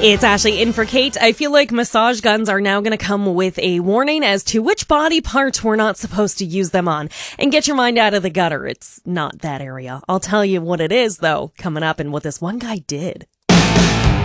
It's Ashley in for Kate. I feel like massage guns are now going to come with a warning as to which body parts we're not supposed to use them on. And get your mind out of the gutter. It's not that area. I'll tell you what it is, though, coming up and what this one guy did.